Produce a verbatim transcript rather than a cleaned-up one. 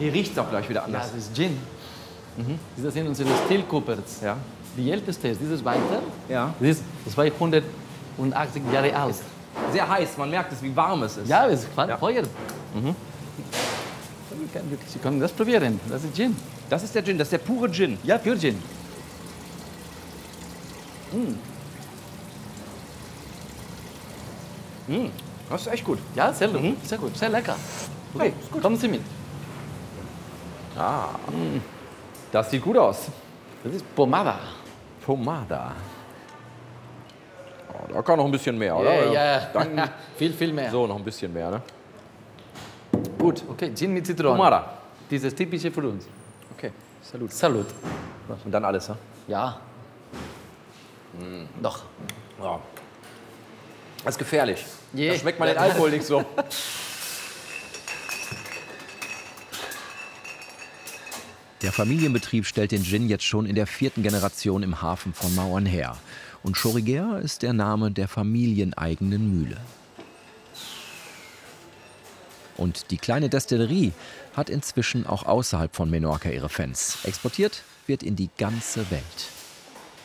Hier riecht es auch gleich wieder Ja, anders. das ist Gin. Mhm. Das sind unsere Steel Coopers. Ja. Die älteste ist dieses weiter. Ja. Das ist zweihundertachtzig Jahre alt. Sehr heiß, man merkt es, wie warm es ist. Ja, es ist Ja. Feuer. Mhm. Sie können das probieren. Das ist Gin. Das ist der Gin, das ist der pure Gin. Ja, pure Gin. Das ist echt gut. Ja, sehr, Mhm. sehr gut, sehr lecker. Hey, Okay, ist gut. kommen Sie mit. Ah, das sieht gut aus. Das ist Pomada. Pomada. Oh, da kann noch ein bisschen mehr, oder? Ja, ja. Dann viel, viel mehr. so noch ein bisschen mehr, ne? Gut, okay, Gin mit Zitrone. Pomada. Dieses typische für uns. Okay, Salut. Salut. Und dann alles, ne? Ja. Doch. Ja. Das ist gefährlich. Je. Da schmeckt man den Alkohol nicht so. Der Familienbetrieb stellt den Gin jetzt schon in der vierten Generation im Hafen von Mauern her. Und Choriguer ist der Name der familieneigenen Mühle. Und die kleine Destillerie hat inzwischen auch außerhalb von Menorca ihre Fans. Exportiert wird in die ganze Welt.